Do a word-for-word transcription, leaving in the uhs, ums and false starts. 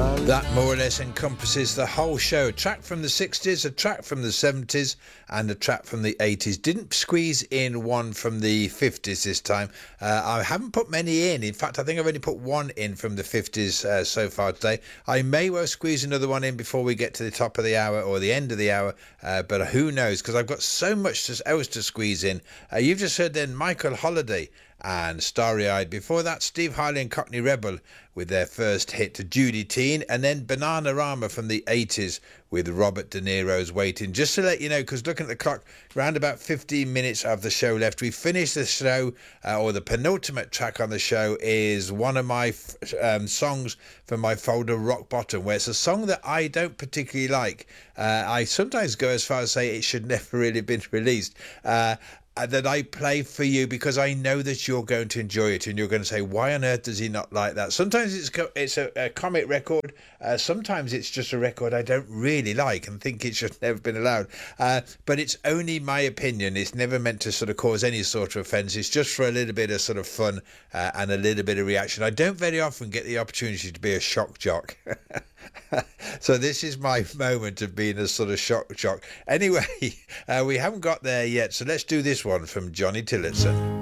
That more or less encompasses the whole show. A track from the sixties, a track from the seventies, and a track from the eighties. Didn't squeeze in one from the fifties this time. Uh, I haven't put many in. In fact, I think I've only put one in from the fifties uh, so far today. I may well squeeze another one in before we get to the top of the hour or the end of the hour, uh, but who knows, because I've got so much to, else to squeeze in. Uh, you've just heard then Michael Holiday and Starry Eyed. Before that, Steve Harley and Cockney Rebel with their first hit, Judy Teen, and then Bananarama from the eighties with Robert De Niro's Waiting. Just to let you know, because looking at the clock, around about fifteen minutes of the show left. We finished the show, uh, or the penultimate track on the show is one of my um, songs from my folder Rock Bottom, where it's a song that I don't particularly like. Uh, I sometimes go as far as say it should never really have been released. Uh, Uh, that I play for you because I know that you're going to enjoy it and you're going to say, why on earth does he not like that? Sometimes it's co- it's a, a comic record, uh, sometimes it's just a record I don't really like and think it should never have been allowed, uh, but it's only my opinion. It's never meant to sort of cause any sort of offence. It's just for a little bit of sort of fun uh, and a little bit of reaction. I don't very often get the opportunity to be a shock jock. So this is my moment of being a sort of shock jock. Anyway, uh, we haven't got there yet, so let's do this one from Johnny Tillotson.